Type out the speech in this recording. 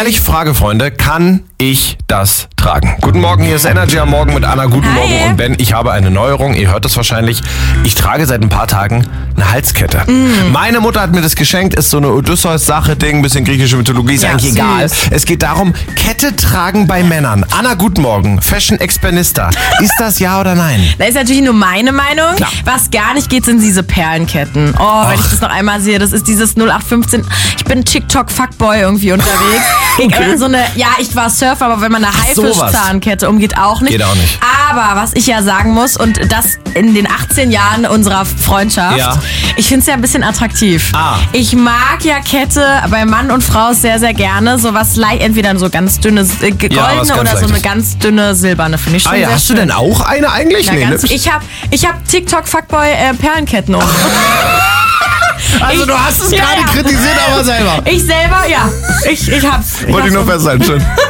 ehrliche Frage, Freunde. Kann ich das tragen? Guten Morgen, hier ist Energy am Morgen mit Anna. Guten Morgen und Ben. Ich habe eine Neuerung. Ihr hört es wahrscheinlich. Ich trage seit ein paar Tagen eine Halskette. Meine Mutter hat mir das geschenkt. Ist so eine Odysseus-Sache-Ding. Bisschen griechische Mythologie. Ist eigentlich egal. Es geht darum, Kette tragen bei Männern. Anna, guten Morgen. Fashion-Expertista. Ist das ja oder nein? Das ist natürlich nur meine Meinung. Klar. Was gar nicht geht, sind diese Perlenketten. Oh, wenn ich das noch einmal sehe, das ist dieses 0815. Ich bin TikTok-Fuckboy irgendwie unterwegs. Okay. Ich war Surfer, aber wenn man eine Haifischzahnkette umgeht, auch nicht. Geht auch nicht. Aber was ich ja sagen muss, und das in den 18 Jahren unserer Freundschaft, ich finde es ja ein bisschen attraktiv. Ich mag ja Kette bei Mann und Frau sehr, sehr gerne. Sowas entweder so ganz dünne goldene oder so eine ganz dünne silberne, finde ich schon sehr hast schön. du denn auch eine eigentlich? Ich hab TikTok-Fuckboy Perlenketten um. Also du hast es gerade kritisiert, aber selber. Ich selber, ja. Ich hab's. Wollte ich nur festhalten, schön.